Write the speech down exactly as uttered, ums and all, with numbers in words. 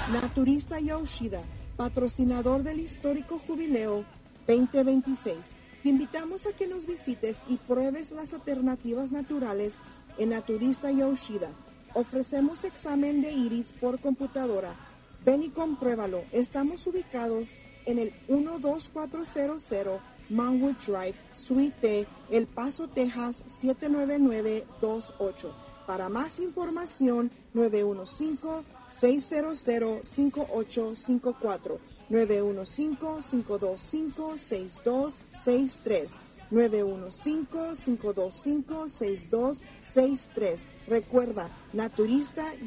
Naturista Yoshida, patrocinador del histórico Jubileo veinte veintiséis. Te invitamos a que nos visites y pruebes las alternativas naturales en Naturista Yoshida. Ofrecemos examen de iris por computadora. Ven y compruébalo. Estamos ubicados en el uno dos cuatro cero cero Manwood Drive, Suite D, El Paso, Texas siete nueve nueve dos ocho. Para más información, nueve uno cinco, seis cero cero, cinco ocho cinco cuatro, nueve uno cinco, cinco dos cinco, seis dos seis tres, nueve uno cinco, cinco dos cinco, seis dos seis tres. Recuerda, Naturista